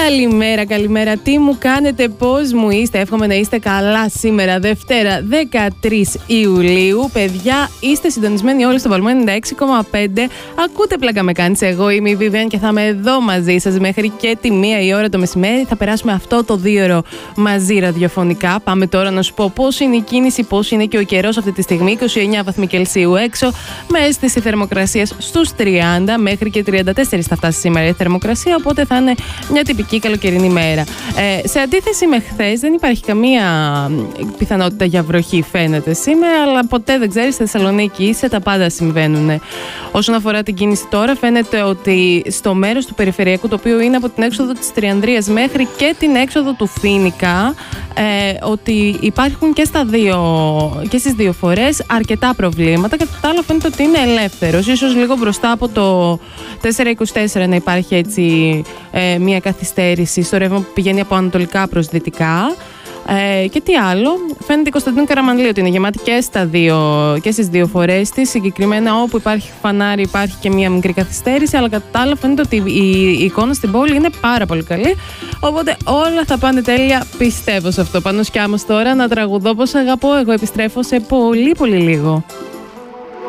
Καλημέρα, καλημέρα. Τι μου κάνετε, πώς μου είστε? Εύχομαι να είστε καλά σήμερα, Δευτέρα 13 Ιουλίου. Παιδιά, είστε συντονισμένοι όλοι στο Παλμό 96,5. Ακούτε Πλάκα με κάνεις. Εγώ είμαι η Vivian και θα είμαι εδώ μαζί σας μέχρι και τη 1 η ώρα το μεσημέρι. Θα περάσουμε αυτό το 2ωρο μαζί ραδιοφωνικά. Πάμε τώρα να σου πω πώς είναι η κίνηση, πώς είναι και ο καιρός αυτή τη στιγμή. 29 βαθμοί Κελσίου έξω, με αίσθηση θερμοκρασίας στους 30 μέχρι και 34 θα φτάσει σήμερα η θερμοκρασία. Οπότε θα είναι μια τυπική καλοκαιρινή μέρα. Σε αντίθεση με χθες, δεν υπάρχει καμία πιθανότητα για βροχή, φαίνεται σήμερα, αλλά ποτέ δεν ξέρεις, στη Θεσσαλονίκη είσαι, τα πάντα συμβαίνουν. Όσον αφορά την κίνηση τώρα, φαίνεται ότι στο μέρος του περιφερειακού, το οποίο είναι από την έξοδο της Τριανδρίας μέχρι και την έξοδο του Φοίνικα, ότι υπάρχουν και στις δύο φορές αρκετά προβλήματα. Κατά τα άλλα, φαίνεται ότι είναι ελεύθερος. Ίσως λίγο μπροστά από το 424 να υπάρχει έτσι μια καθυστέρηση στο ρεύμα που πηγαίνει από ανατολικά προς δυτικά. Και τι άλλο, φαίνεται η Κωνσταντίνου Καραμανλή ότι είναι γεμάτη και στις δύο φορές της. Συγκεκριμένα όπου υπάρχει φανάρι υπάρχει και μια μικρή καθυστέρηση, αλλά κατά τα άλλα φαίνεται ότι η εικόνα στην πόλη είναι πάρα πολύ καλή. Οπότε όλα θα πάνε τέλεια, πιστεύω σε αυτό. Πάνω σκιάμος τώρα να τραγουδώ πως αγαπώ. Εγώ επιστρέφω σε πολύ πολύ λίγο.